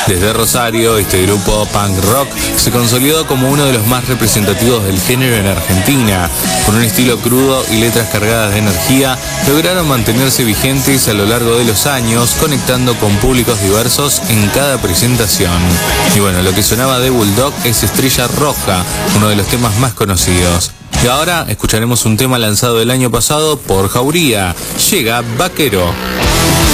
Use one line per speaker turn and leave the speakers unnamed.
Desde Rosario, este grupo punk rock se consolidó como uno de los más representativos del género en Argentina. Con un estilo crudo y letras cargadas de energía, lograron mantenerse vigentes a lo largo de los años, conectando con públicos diversos en cada presentación. Y bueno, lo que sonaba de Bulldog es Estrella Roja, uno de los temas más conocidos. Y ahora escucharemos un tema lanzado el año pasado por Jauría. Llega Vaquero.